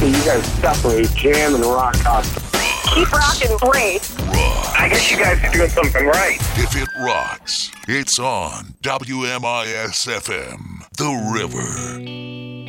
that you guys separate jam and rock constantly. Keep rocking, great. I guess you guys are doing something right. If it rocks, it's on WMIS-FM, The River.